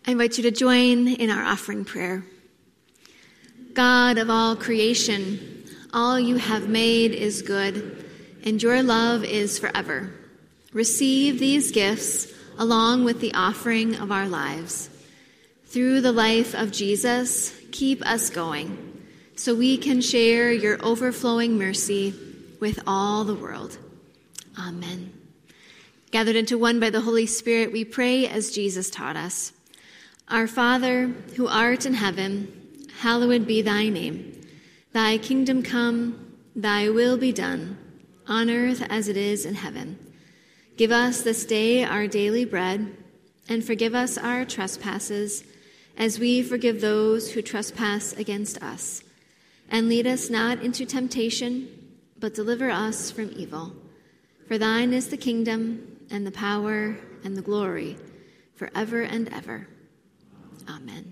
I invite you to join in our offering prayer. God of all creation, all you have made is good, and your love is forever. Receive these gifts along with the offering of our lives. Through the life of Jesus, keep us going, so we can share your overflowing mercy with all the world. Amen. Gathered into one by the Holy Spirit, we pray as Jesus taught us. Our Father, who art in heaven, hallowed be thy name. Thy kingdom come, thy will be done, on earth as it is in heaven. Give us this day our daily bread, and forgive us our trespasses, as we forgive those who trespass against us. And lead us not into temptation, but deliver us from evil. For thine is the kingdom, and the power, and the glory, forever and ever. Amen.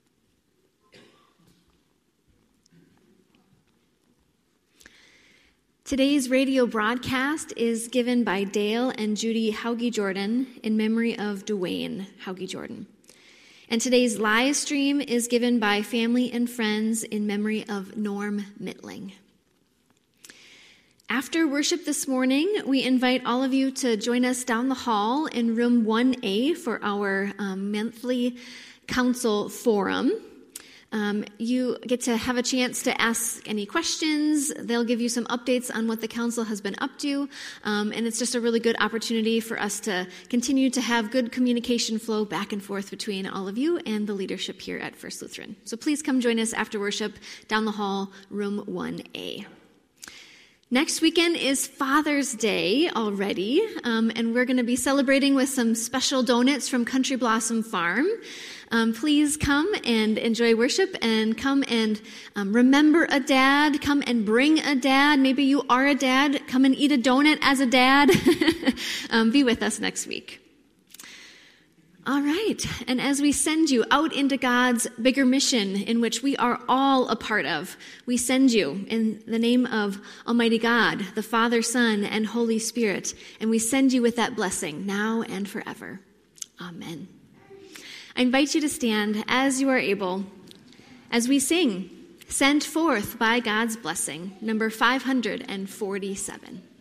Today's radio broadcast is given by Dale and Judy Hauge Jordan in memory of Dwayne Hauge Jordan. And today's live stream is given by family and friends in memory of Norm Mittling. After worship this morning, we invite all of you to join us down the hall in room 1A for our monthly council forum. You get to have a chance to ask any questions. They'll give you some updates on what the council has been up to, and it's just a really good opportunity for us to continue to have good communication flow back and forth between all of you and the leadership here at First Lutheran. So please come join us after worship down the hall, room 1A. Next weekend is Father's Day already, and we're going to be celebrating with some special donuts from Country Blossom Farm. Please come and enjoy worship, and come and remember a dad. Come and bring a dad. Maybe you are a dad. Come and eat a donut as a dad. Be with us next week. All right, and as we send you out into God's bigger mission in which we are all a part of, we send you in the name of Almighty God, the Father, Son, and Holy Spirit, and we send you with that blessing now and forever. Amen. I invite you to stand as you are able as we sing, Sent Forth by God's Blessing, number 547.